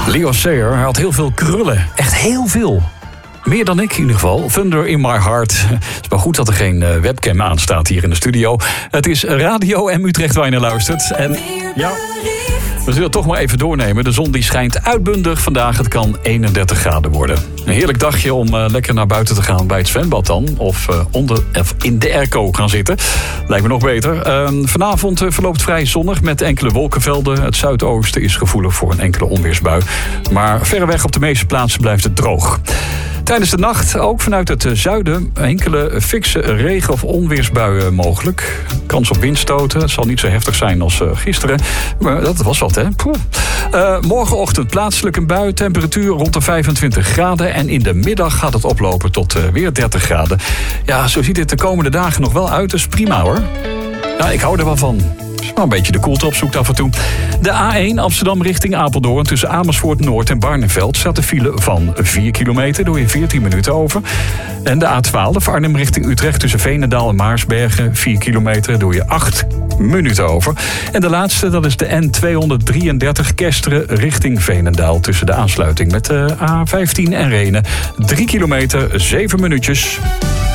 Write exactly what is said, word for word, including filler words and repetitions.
Leo Sayer had heel veel krullen. Echt heel veel. Meer dan ik in ieder geval. Thunder in my heart. Het is maar goed dat er geen uh, webcam aanstaat hier in de studio. Het is Radio M Utrecht waar je naar luistert. En ja, we zullen het toch maar even doornemen. De zon die schijnt uitbundig vandaag. Het kan eenendertig graden worden. Een heerlijk dagje om uh, lekker naar buiten te gaan bij het zwembad dan. Of, uh, onder, of in de airco gaan zitten. Lijkt me nog beter. Uh, vanavond uh, verloopt vrij zonnig met enkele wolkenvelden. Het zuidoosten is gevoelig voor een enkele onweersbui. Maar verreweg op de meeste plaatsen blijft het droog. Tijdens de nacht ook vanuit het zuiden enkele fikse regen- of onweersbuien mogelijk. Kans op windstoten. Het zal niet zo heftig zijn als gisteren. Maar dat was wat, hè? Uh, morgenochtend plaatselijk een bui. Temperatuur rond de vijfentwintig graden. En in de middag gaat het oplopen tot uh, weer dertig graden. Ja, zo ziet het de komende dagen nog wel uit. Dus prima, hoor. Nou, ik hou er wel van. Maar een beetje de koelte opzoekt af en toe. De A één Amsterdam richting Apeldoorn tussen Amersfoort Noord en Barneveld staat de file van vier kilometer. Doe je veertien minuten over. En de A twaalf Arnhem richting Utrecht tussen Veenendaal en Maarsbergen. vier kilometer doe je acht minuten over. En de laatste, dat is de N tweehonderddrieëndertig Kesteren richting Veenendaal tussen de aansluiting met de A vijftien en Rhenen. drie kilometer, zeven minuutjes.